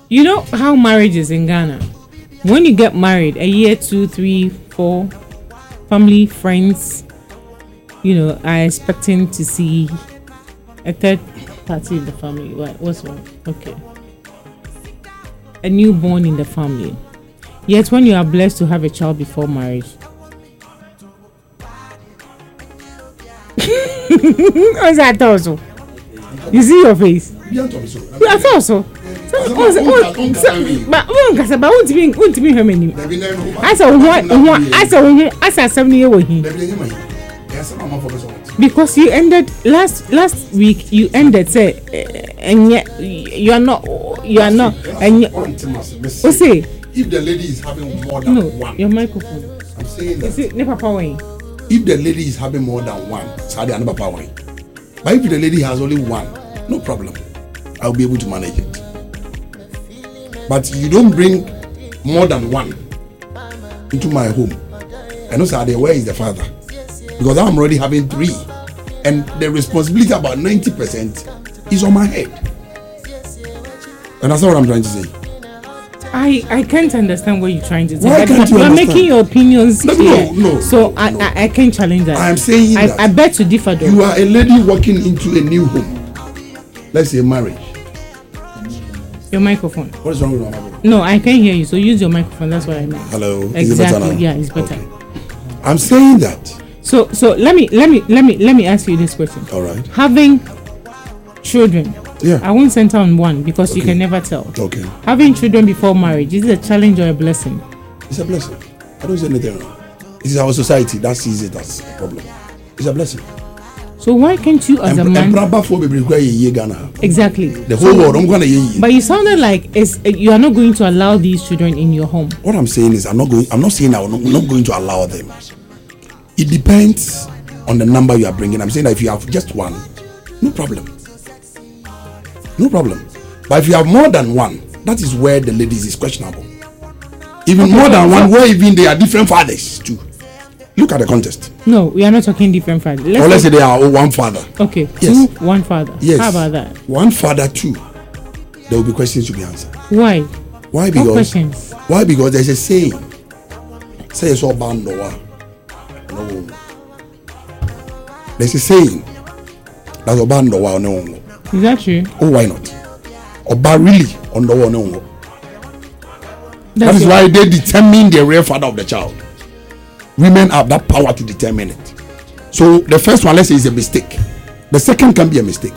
You know how marriage is in Ghana? When you get married, a year, 2, 3, 4, family, friends, are expecting to see a third party in the family. What's wrong? Okay. A newborn in the family. Yet when you are blessed to have a child before marriage. What's that also? You see your face? I thought so. But won't be how many? I saw 7 years with him. Because you ended last week. You ended say, and yet you are not. And what say? If the lady is having more than one, your microphone. I'm saying that. Is it never power? If the lady is having more than one, sorry, never power. But if the lady has only one, no problem. I'll be able to manage it. But you don't bring more than one into my home. And also, where is the father? Because I'm already having 3, and the responsibility about 90% is on my head. And that's what I'm trying to say. I can't understand what you're trying to say. Why can't you are understand? Making your opinions clear. No. So I can't challenge that. I'm saying that I bet to differ though. You are a lady walking into a new home. Let's say marriage. Your microphone. What is wrong with my microphone? No, I can't hear you. So use your microphone. That's what I meant. Hello. Exactly. Is it better now? Yeah, it's better. Okay. I'm saying that. So let me ask you this question. All right. Having children. Yeah. I won't center on one because you can never tell. Okay. Having children before marriage, is it a challenge or a blessing? It's a blessing. I don't say anything wrong. It is our society that sees it as a problem. It's a blessing. So why can't you as a man? Exactly. The whole world, I'm going to. But you sounded like you are not going to allow these children in your home. What I'm saying is I'm not saying I'm not going to allow them. It depends on the number you are bringing. I'm saying that if you have just one, no problem. No problem. But if you have more than one, that is where the ladies is questionable. Even more than one, where even they are different fathers too. Look at the context. No, we are not talking different fathers. Let's say they are one father. Okay. Yes. 2, 1 father. Yes. How about that? 1 father, 2. There will be questions to be answered. Why? Why? What questions? Why? Because there's a saying. Say it's all bound no. There's a saying. That's about no. Is that true? Oh, why not? Oba really on the one. No. That is why they determine the real father of the child. Women have that power to determine it. So the first one, let's say, is a mistake. The second can be a mistake.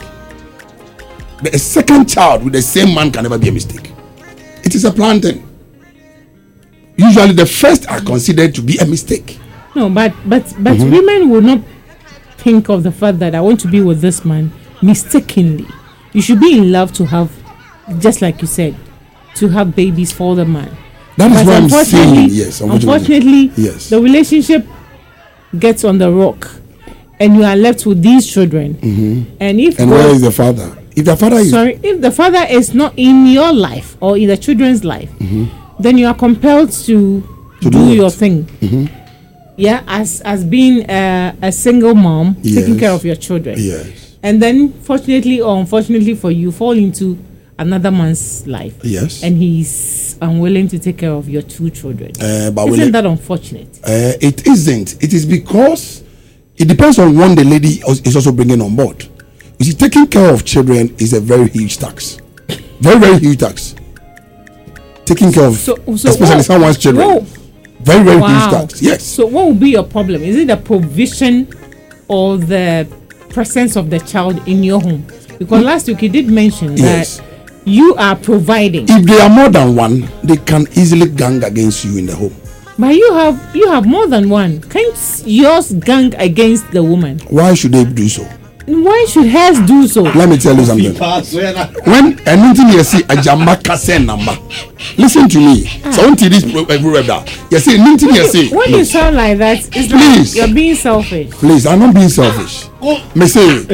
The second child with the same man can never be a mistake. It is a planting. Usually, the first are considered to be a mistake. No, but women will not think of the fact that I want to be with this man mistakenly. You should be in love to have, just like you said, to have babies for the man. That is what I'm saying. Yes, unfortunately, yes. The relationship gets on the rock, and you are left with these children. Mm-hmm. And where is the father? If the father is not in your life or in the children's life, then you are compelled to do your thing. Mm-hmm. Yeah, as being a single mom, taking care of your children. Yes. And then, fortunately or unfortunately for you, fall into another man's life. Yes. And he's unwilling to take care of your 2 children. But isn't that unfortunate? It isn't. It is because it depends on what the lady is also bringing on board. You see, taking care of children is a very huge tax. Very, very huge tax. Taking care of, especially someone's children. Very, very huge tax. Yes. So what will be your problem? Is it the provision or the presence of the child in your home? Because last week you did mention that you are providing. If they are more than one, they can easily gang against you in the home. But you have more than one. Can't yours gang against the woman? Why should they do so? Why should hers do so? Let me tell you something. When anything you see a Jamaica send number, listen to me. So until this you see anything you see. When you sound like that, it's like you're being selfish. Please, I'm not being selfish. Me say,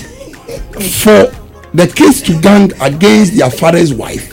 for the kids to gang against their father's wife,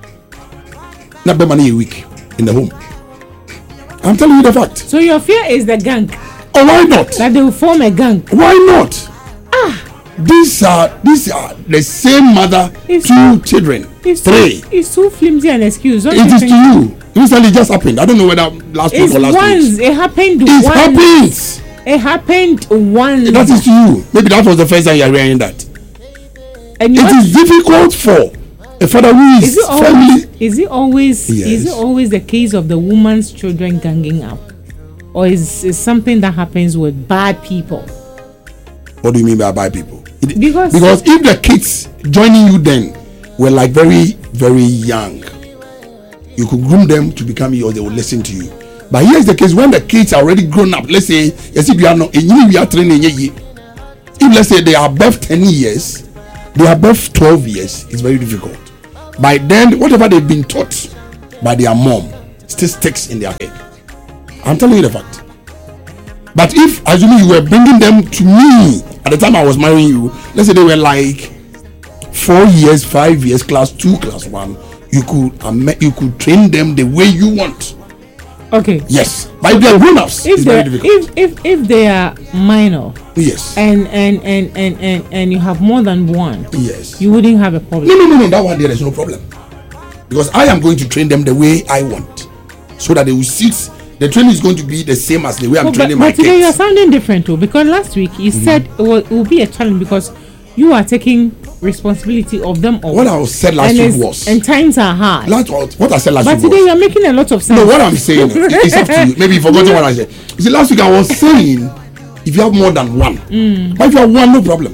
not be money a week in the home. I'm telling you the fact. So your fear is the gang. Oh, why not? That they will form a gang. Why not? these are the same mother, It's 2 children, 3. It's too flimsy an excuse. Don't It you is think? to you. Recently just happened. I don't know whether last week It's or last once. week. It happened It once. happens. It happened once. That is to you. Maybe that was the first time you are hearing that. And you It is difficult for a father who is family. Is it always Yes. the case of the woman's children ganging up, or is it something that happens with bad people? What do you mean by bad people? Because if the kids joining you then were like very, very young, you could groom them to become yours, they will listen to you. But here's the case when the kids are already grown up. Let's say, yes, if you are not, we are training, if let's say they are above 10 years, they are above 12 years, it's very difficult. By then, whatever they've been taught by their mom still sticks in their head. I'm telling you the fact. But if, assuming you were bringing them to me at the time I was marrying you, let's say they were like 4 years, 5 years, class 2, class 1, you could train them the way you want. okay. Yes, but if they are grown-ups, it's very difficult. If they are minor, Yes. and you have more than one, Yes. you wouldn't have a problem. No. That one there is no problem, because I am going to train them the way I want, so that they will sit. The training is going to be the same as the way I'm training my But today you're kids. sounding different too, because last week you said it will be a challenge because you are taking responsibility of them all. What I said last week was, and times are hard. what I said last But week today was. you're making a lot of sense. No, what I'm saying, it's up to you. Maybe you forgot what I said. You see, last week I was saying, if you have more than one, but if you have one, no problem.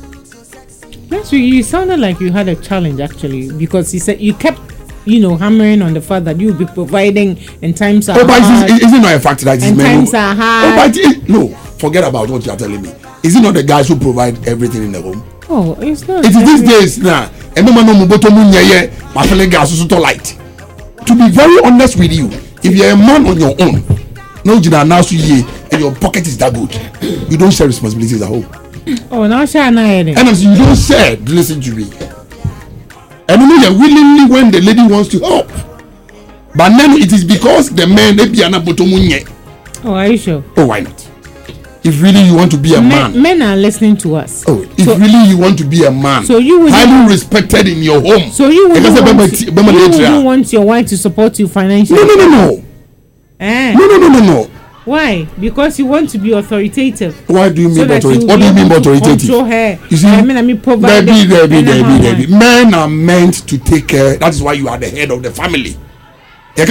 Last week you sounded like you had a challenge actually, because you said you kept hammering on the fact that you'll be providing and times are Oh, but hard. is it not a fact that And men times are hard. Oh, but no, forget about what you are telling me. Is it not the guys who provide everything in the home? Oh, it's not. It is these days now. Light. To be very honest with you, if you're a man on your own, no and your pocket is that good, you don't share responsibilities at home. Oh, now share na And I'm saying you don't share. Listen to me. And you know willingly when the lady wants to help, but then it is because the men they be ana botomunye. Oh, are you sure? Oh, why not? If really you want to be a man. Men are listening to us. Oh, if really you want to be a man, so you would highly respected in your home. So you wouldn't want your wife to support you financially? No. No. Why? Because you want to be authoritative. Why do you mean authoritative? What do you mean authoritative? Control her. You see, there be. Men are meant to take care. That is why you are the head of the family. It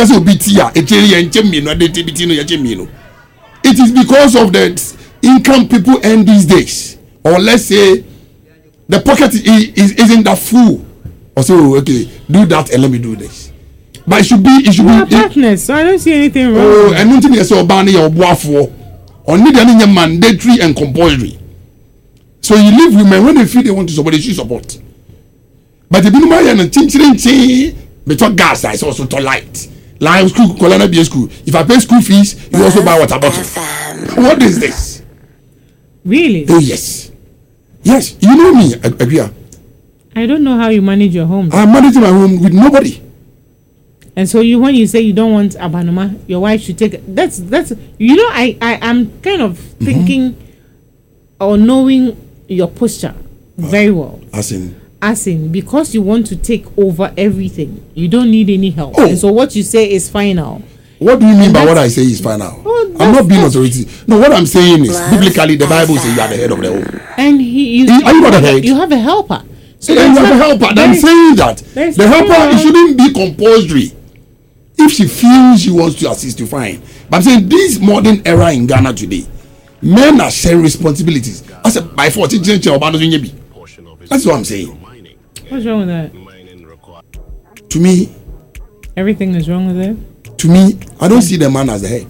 is because of the income people earn these days, or let's say the pocket isn't that full, or say, okay, do that and let me do this. But it should be partners, so I don't see anything wrong. Oh, and nothing is so bad your for only the mandatory and compulsory. So you leave women when they feel they want to support, they should support. But the minimum and chin between gas is also to light. Live school, Colonna BS school. If I pay school fees, you also buy water bottle. What is this? Really? Oh yes. Yes, you know me, Abia. I don't know how you manage your home. I'm managing my home with nobody. And so when you say you don't want abanoma, your wife should take that's I'm kind of thinking or knowing your posture very well. As in because you want to take over everything, you don't need any help. Oh. And so what you say is final. What do you mean by what I say is final? I'm not being authoritative. No, what I'm saying is biblically the Bible says you are the head of the home. And are you not the head? You have a helper. So you have a helper. I'm saying that the helper it shouldn't be compulsory. If she feels she wants to assist you, fine. But I'm saying this modern era in Ghana today, men are sharing responsibilities. I said by 40 that's what I'm saying. What's wrong with that? To me, everything is wrong with it. To me, I don't see the man as the head.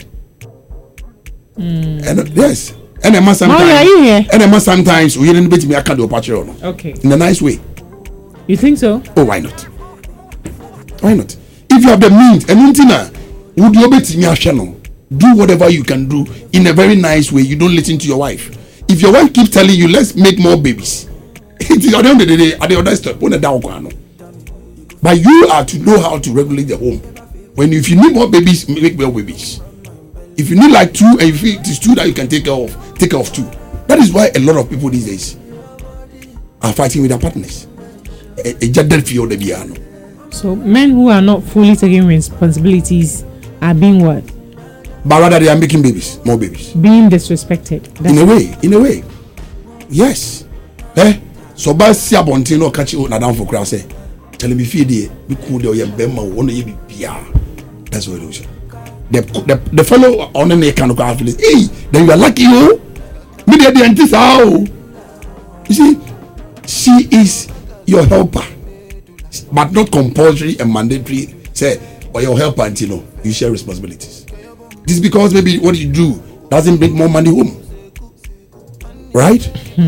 And yes, and a man sometimes. Are you here? And a man sometimes we didn't beat me. I can't do a patch on. Okay. In a nice way. You think so? Oh, why not? Why not? If you have the means, and would you bet me a channel? Do whatever you can do in a very nice way. You don't listen to your wife. If your wife keeps telling you, let's make more babies, it is at the end of the day, at the other step, but you are to know how to regulate the home. If you need more babies, make more babies. If you need like 2, and if it is 2 that you can take care of 2. That is why a lot of people these days, are fighting with their partners. A gender field the piano. So men who are not fully taking responsibilities are being what? But rather they are making babies, more babies. Being disrespected. In a way. Yes. So by see abontino catch you na down for crowd say. Tell me feed the be cool there you bema one you be PR. That's what it is. The fellow on the neck can go after this. Hey, then you are lucky you. Me the antis how. You see, she is your helper. But not compulsory and mandatory. Say, or your helper until you share responsibilities. This is because maybe what you do doesn't bring more money home. Right?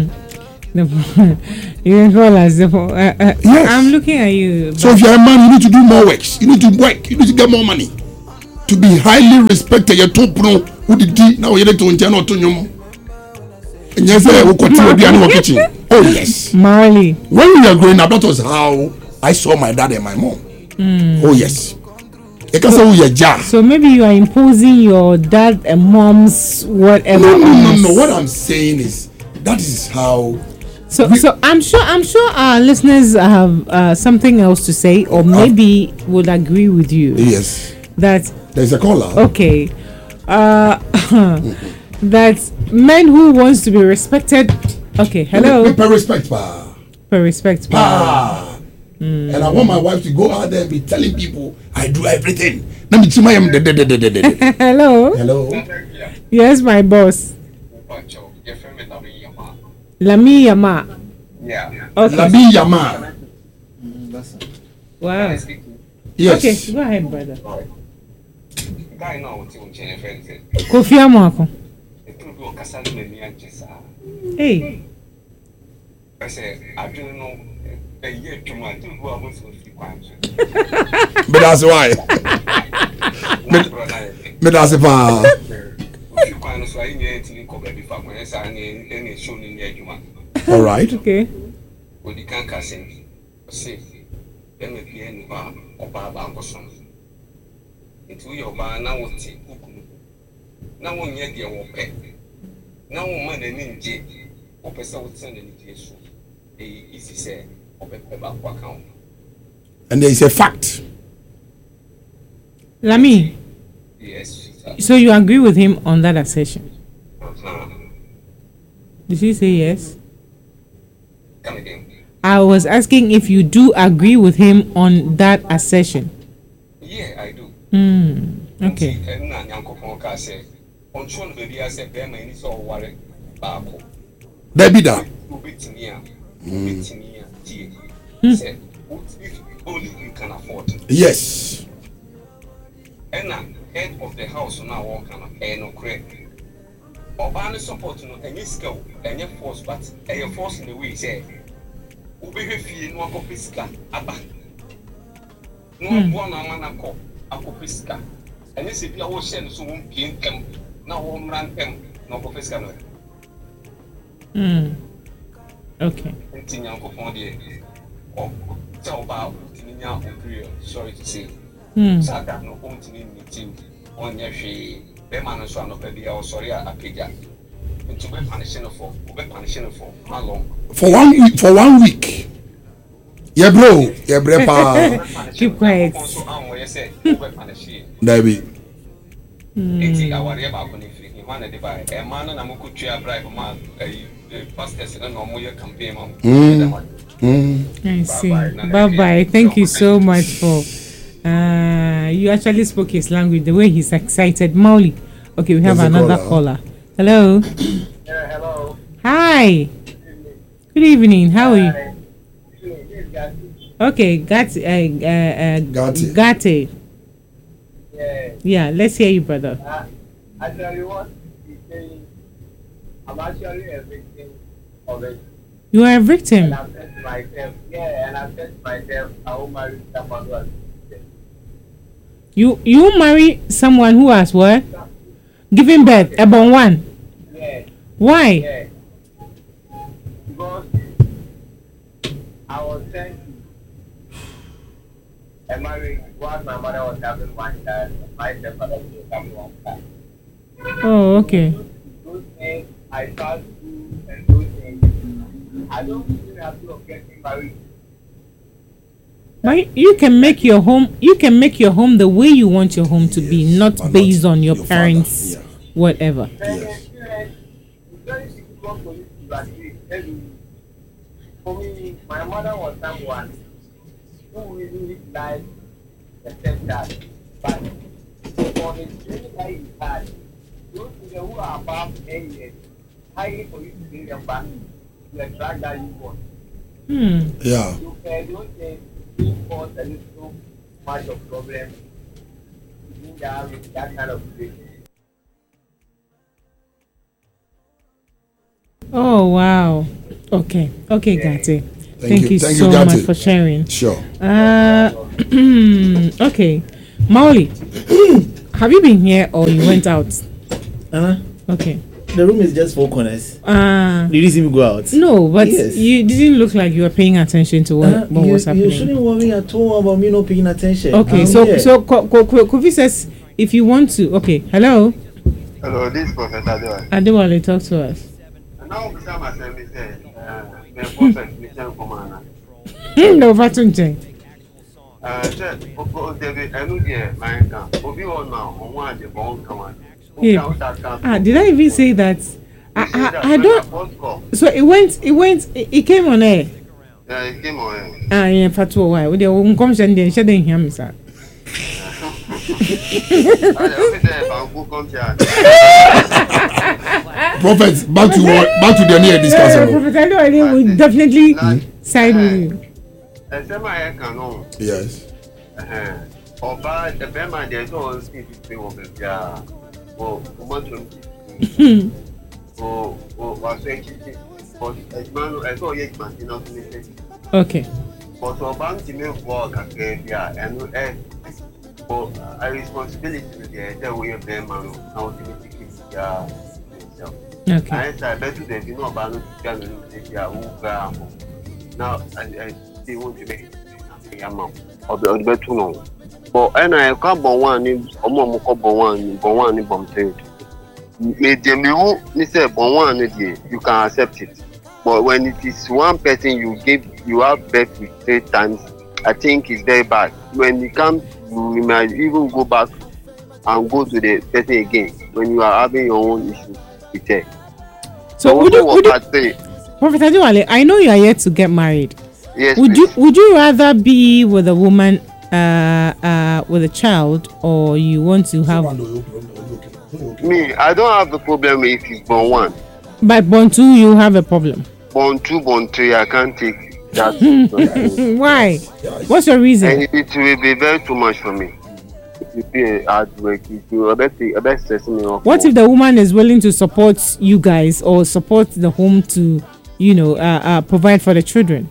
You can call us. Yes. I'm looking at you. So if you're a man, you need to do more work. You need to work. You need to get more money. To be highly respected. You're top pro. Who did now? You're to internal to you. And yes, we'll continue being in kitchen. Oh yes. Marley. When we were growing up, that was how I saw my dad and my mom. Oh yes. So maybe you are imposing your dad and mom's whatever. No. What I'm saying is that is how. So I'm sure our listeners have something else to say, or maybe would agree with you. Yes. That there's a caller. Okay. That men who wants to be respected. Okay. Hello. Per respect, pa. Per respect, pa. And I want my wife to go out there and be telling people I do everything. Hello. Hello. Yes, my boss. Lami Yama. Yeah. Okay. Lami Yama. Wow. Yes. Okay, go ahead, brother. Guy now what's on chain friends. Kofi Amwako. Hey. I said, I don't know. A year to my two who are most of the crimes. But that's why. But that's why. All right. Okay. When you can't cast in, say, then we be or Baba Bosom. Into your bar now, what take now one year, dear, will pay. Now, man, and in jail, or person would send any tears. Easy say. And there is a fact. Lami. Yes. So you agree with him on that assertion? Did he say yes? Come again. I was asking if you do agree with him on that assertion. Yeah, I do. Okay. There be that. Said, if only you can afford. Yes. And head of the house now walk and no credit. Or banner support no any skill, any force, but a force in the way say, Ubi fee no copisca, abba. No one a man a copisca. And this is your ocean, so won't gain them. Now won't run them, no copisca. Okay. Sorry to say. Sada no continue meeting on your she, the man is one of the hour, sorry, a pigger. And to be punishing for how long? For 1 week. Yeah, bro. Yeah, bro. Keep quiet. David. It's our about if one at the buy a man and I'm could bribe a man, a pastors and a normal campaign. I see. Bye. Thank you so much for you actually spoke his language the way he's excited. Mauli. Okay, we have another caller. Hello. Yeah, hello. Hi. Good evening. How are you? Okay, Gatti. Yeah, let's hear you, brother. Actually, what he's saying, I'm actually a victim of it. You are a victim. And I've said to myself, I will marry someone who has victim. You marry someone who has what? Giving birth, about one. Yeah. Why? Yeah. Because I was sent to a marriage while my mother was having one child, and my stepfather was having one child. Oh, okay. Those things I passed through, and those things I don't feel happy of getting married. But you can make your home. You can make your home the way you want your home to be, not but based not on your your parents, father. Yeah. whatever. Yes. It's very difficult for you to graduate. For me, my mother was someone who really liked the stepdad. But for the training that he had, those children who are above 10 years, highly for you to bring them back to the track that you want. Yeah. You don't say cause a little much of problem in that kind of situation. Oh wow. Okay. Okay, Gatti. Thank you Thank so you, Gatti. much for sharing. Sure. Okay. Maoli, have you been here or you went out? Okay. The room is just 4 corners. Did you see me go out? No, but Yes. you didn't look like you were paying attention to what was You happening. shouldn't worry at all about me not paying attention. Okay, I'm so here. Kofi says if you want to. Okay, hello, Hello, this is Professor Adewale. Adewale, talk to us. And now, Mr. Masemi said, the prophet, Mr. Commander. No, Vatunche. Said, David, I know the man can. Obi on now, on one, the bone command. Did I even say that? I don't. So it came on air. Yeah, it came on. Yeah, Fatu, why? With the come and shedding him, sir. Prophet, back to the near discussion. Prophet Adewale will definitely side with you. Yes. Oba, the Bema, there's no speech between of them. Yeah. Oh, was actually, but as man, I saw yet man, you know, Okay. but Oba, to me, work again, yeah, and for a responsibility to the way of them, man, how to make it, yeah. Okay. I bet you they do not balance the now, I see what you make a mom of the better to know. But and I can't born one in one in Bomtail. Made them you say one you can accept it. But when it is one person you have birth with 3 times, I think it's very bad. When it comes, you might even go back and go to the person again when you are having your own issues with it. So would you Prophet Adewale, I know you are yet to get married. Yes. Would you rather be with a woman with a child, or you want to have Me, I don't have a problem if it's born 1. but born 2 you have a problem? Born 2, born 3, I can't take that. Why? What's your reason? And it will be very too much for me. It will be hard work. It will about stress me off. What if the woman is willing to support you guys or support the home to, provide for the children?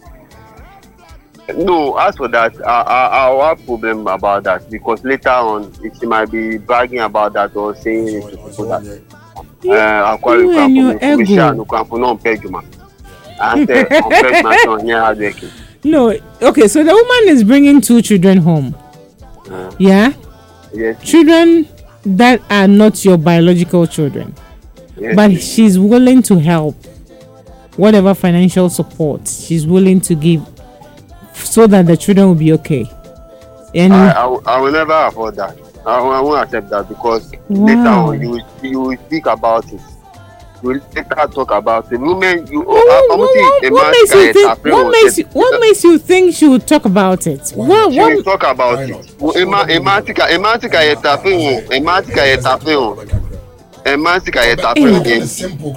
No, as for that, I'll have problem about that because later on, she might be bragging about that or saying it to people that. You and your ego. No, okay, so the woman is bringing 2 children home. Yeah? Yes. Children that are not your biological children. Yes. But she's willing to help. Whatever financial support she's willing to give so that the children will be okay. And I will never afford that. I won't accept that because later on you will speak about it. You will later talk about it. Women, what makes you think she will talk about it? She will talk about it. Simple.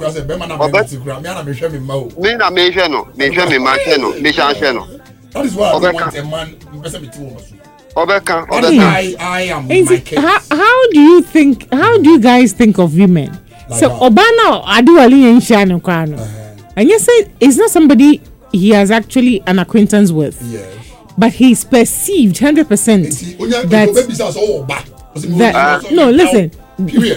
That is why I don't want a man. I am my case. How do you guys think of women? Like So how? Obana Adewale and Shano Kwano. And you say it's not somebody he has actually an acquaintance with. Yes. But he's perceived 100% that no, listen. Period.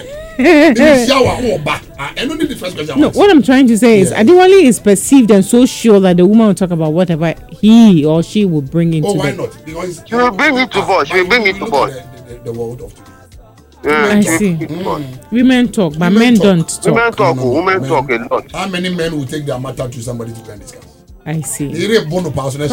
No, what I'm trying to say is Adewale is perceived and so sure that the woman will talk about whatever he or she will bring into why the... not? Because she will bring it to board. She will bring it to board. The world of today. I see. Women talk, but men don't talk. Women talk. Women talk a lot. How many men will take their matter to somebody to go and discuss? I see. Prophet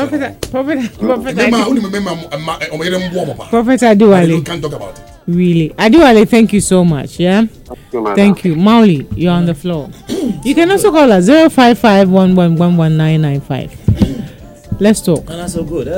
Adewale. Can't talk about it. Really, Adewale, thank you so much. Yeah, thank you, Mauli. You're on the floor. You can also call us 05511119995. Let's talk. And that's so good.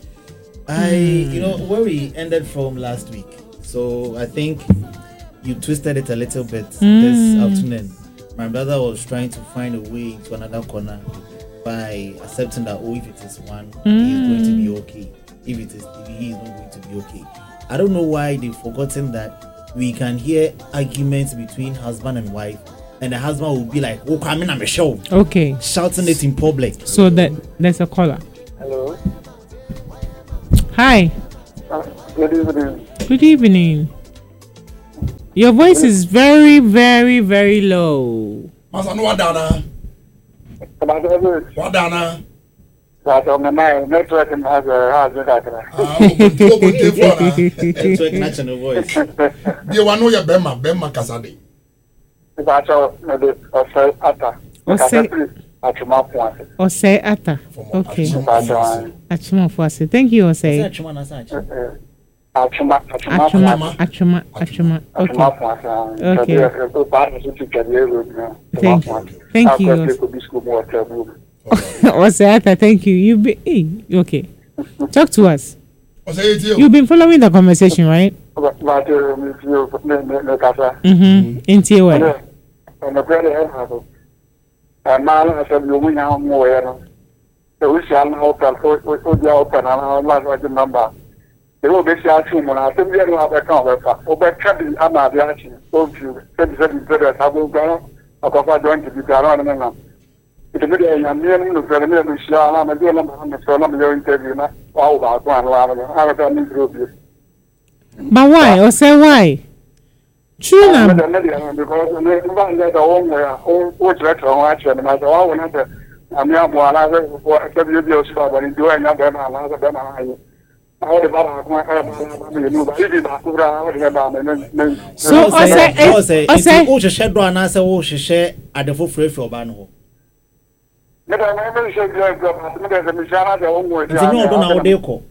Where we ended from last week. So I think you twisted it a little bit this afternoon. My brother was trying to find a way into another corner by accepting that if it is one, he is going to be okay. If he is not going to be okay. I don't know why they've forgotten that we can hear arguments between husband and wife, and the husband will be like, "Oh, come in, I'm a show." Okay. Shouting it in public. So there's a caller. Hello. Hi. Good evening. Good evening. Your voice is very, very, very low. Master, no Wadana. Wadana. Network has Network national voice. You want to know your Bema Casade? Ose Ata. Okay. Achuma Fuase. Thank you, Ose. Achuma. Okay. Thank you. Ose Ata, thank you. Okay. Talk to us. You've been following the conversation, right? In TOI. I said, you win out more. So we shall now open and number. They will be shouting when I think we have a conversation. Over Cabin, I'm not the action. Told you, 27 brothers have gone. I'm going to be around and on. It's a video, I'm nearly the premier of Shah. I'm a deal on the phone of your interview. All about one lava. I have done group. But why? Or say why? True now. Because the home where which letter on action, and I said, oh, when I'm young, while I was for a video shop, and doing another man, I So I say, oh, she shed one answer, oh, she share at the full free for Banho. It's no deco.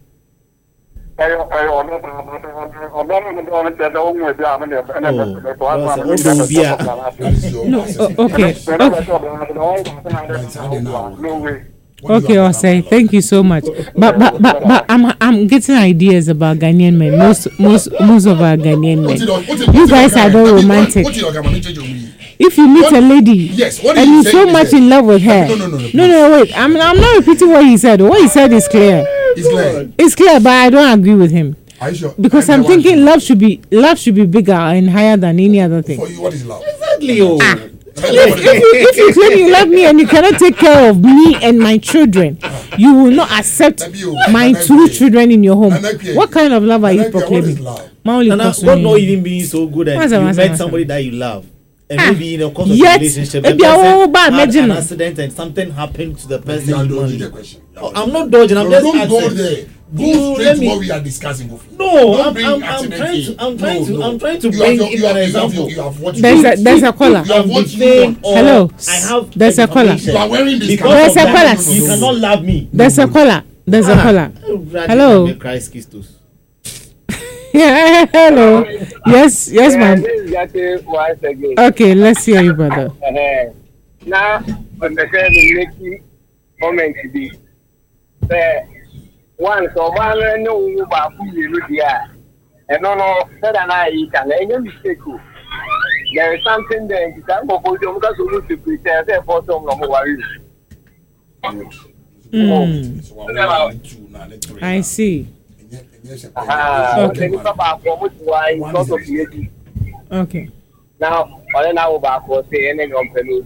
Okay, Osei, thank you so much. But I'm getting ideas about Ghanaian men. Most of our Ghanaian men. You guys are very romantic. If you meet a lady and you're so much in love with her. No, wait. I'm not repeating what he said. What he said is clear. It's clear, but I don't agree with him. Are you sure? Because I'm thinking love should be bigger and higher than any other thing. For you, what is love? Exactly. If you claim you love me and you cannot take care of me and my children, you will not accept my 2 children in your home. What kind of love are you proclaiming? What not even being so good and you met somebody that you love? And maybe in the course of the relationship, the person had an accident and something happened to the person. I'm not dodging. I'm just asking. Go there. Go straight to what we are discussing. No, I'm trying to bring in an example. There's a caller. Hello. I have. There's a caller. You are wearing this. There's a caller. You cannot love me. There's a caller. Hello. Yeah, hello. Yes, ma'am. Okay, let's hear you, brother. Now, when the girl is making comment to be one, so one know about who you look here. And no, said I can any mistake. There is something there that will go because we need to prepare for some worries. I see. Okay. Now, all now about for say any company,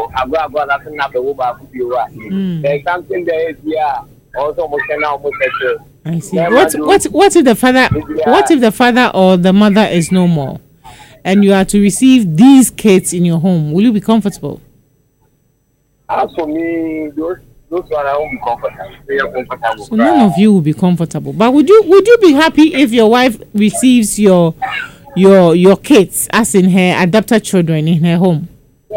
there's something there is here. Also, I see. What if the father? What if the father or the mother is no more, and you are to receive these kids in your home? Will you be comfortable? As for me, those one I won't be comfortable. They are comfortable. So none of you will be comfortable. But would you be happy if your wife receives your your kids, as in her adopted children in her home?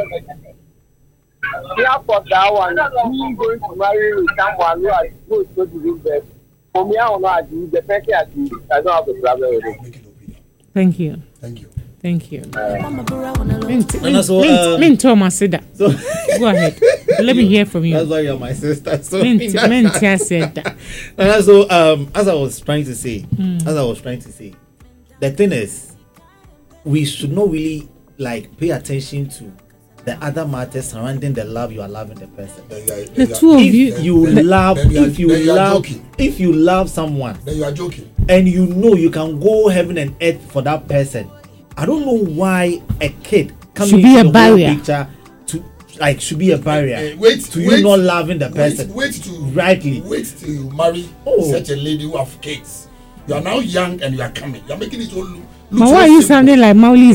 Yeah, for that one, me going to marry someone who has supposed to give birth. For me, I don't know how to do the first I don't have a problem with it. Thank you. Thank you. Thank you. Thomas, say that. So Go ahead. Let me hear from you. that's why you're my sister. So Said that. and so as I was trying to say, the thing is, we should not really like pay attention to the other matters surrounding the love you are loving the person. The two of If you. if you love someone, Then you are joking. and you know you can go heaven and earth for that person, I don't know why a kid coming Should be into a the barrier. whole picture to like should be a barrier Wait, to you not loving the person. Wait till rightly. Wait till you marry Oh. such a lady who have kids. You are now young and you are coming. You are making it all look But so why are you simple. sounding like Mauli